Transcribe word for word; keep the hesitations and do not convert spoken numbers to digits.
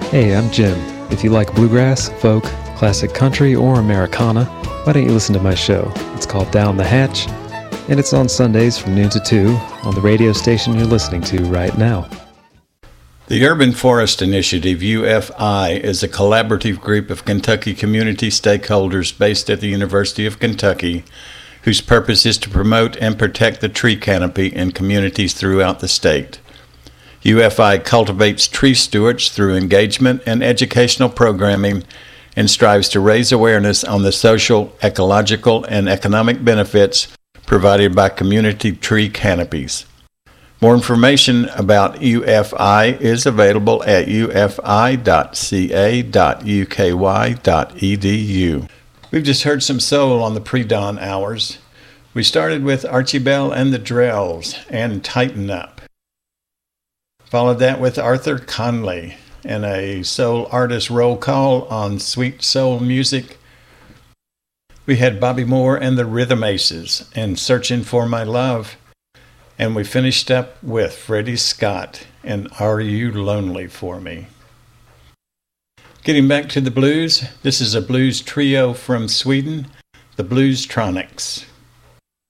Hey, I'm Jim. If you like bluegrass, folk, classic country, or Americana, why don't you listen to my show? It's called Down the Hatch, and it's on Sundays from noon to two on the radio station you're listening to right now. The Urban Forest Initiative, U F I, is a collaborative group of Kentucky community stakeholders based at the University of Kentucky, whose purpose is to promote and protect the tree canopy in communities throughout the state. U F I cultivates tree stewards through engagement and educational programming and strives to raise awareness on the social, ecological, and economic benefits provided by community tree canopies. More information about U F I is available at u f i dot c a dot u k y dot e d u. We've just heard some soul on the pre-dawn hours. We started with Archie Bell and the Drells and Tighten Up. Followed that with Arthur Conley and a soul artist roll call on Sweet Soul Music. We had Bobby Moore and the Rhythm Aces and Searching for My Love. And we finished up with Freddie Scott and Are You Lonely for Me? Getting back to the blues, this is a blues trio from Sweden, the Bluestronics.